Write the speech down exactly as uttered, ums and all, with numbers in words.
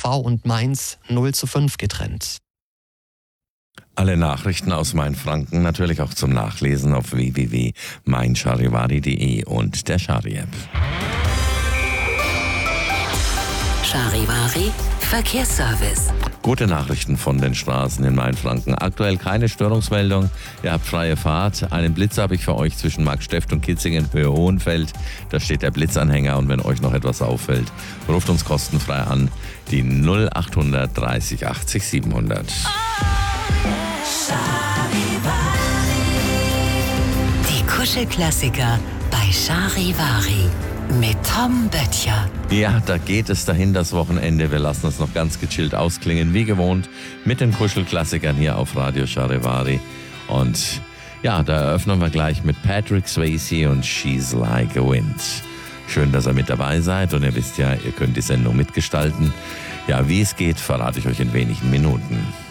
V und Mainz null zu fünf getrennt. Alle Nachrichten aus Mainfranken natürlich auch zum Nachlesen auf w w w punkt mein charivari punkt de und der Chari-App. Charivari Verkehrsservice. Gute Nachrichten von den Straßen in Mainfranken. Aktuell keine Störungsmeldung. Ihr habt freie Fahrt. Einen Blitz habe ich für euch zwischen Marksteft und Kitzingen, Höhe Hohenfeld. Da steht der Blitzanhänger und wenn euch noch etwas auffällt, ruft uns kostenfrei an. Die null acht dreißig achtzig siebenhundert. Die Kuschelklassiker bei Charivari mit Tom Böttcher. Ja, da geht es dahin, das Wochenende. Wir lassen es noch ganz gechillt ausklingen, wie gewohnt, mit den Kuschelklassikern hier auf Radio Charivari. Und ja, da eröffnen wir gleich mit Patrick Swayze und She's Like a Wind. Schön, dass ihr mit dabei seid und ihr wisst ja, ihr könnt die Sendung mitgestalten. Ja, wie es geht, verrate ich euch in wenigen Minuten.